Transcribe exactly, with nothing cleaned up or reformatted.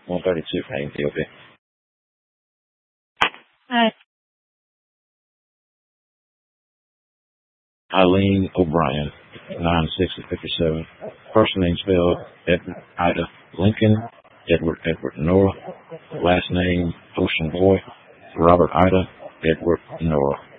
one thirty-two, A T O B. Hi. Eileen O'Brien, nine six fifty-seven. First name spelled Edward Ida Lincoln, Edward Edward Nora. Last name Ocean Boy, Robert Ida Edward Nora.